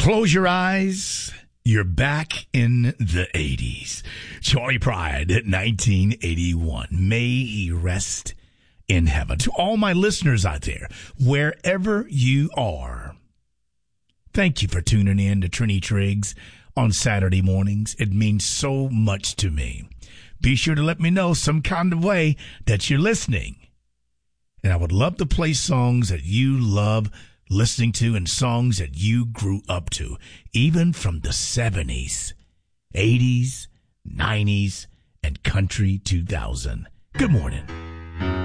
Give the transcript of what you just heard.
Close your eyes. You're back in the 80s. Charlie Pride at 1981. May he rest in heaven. To all my listeners out there, wherever you are, thank you for tuning in to Trini Triggs on Saturday mornings. It means so much to me. Be sure to let me know some kind of way that you're listening. And I would love to play songs that you love listening to and songs that you grew up to, even from the 70s, 80s, 90s, and country 2000. Good morning.